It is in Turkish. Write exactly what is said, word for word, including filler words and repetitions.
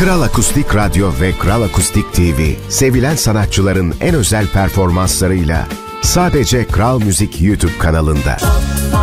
Kral Akustik Radyo ve Kral Akustik T V, sevilen sanatçıların en özel performanslarıyla sadece Kral Müzik YouTube kanalında.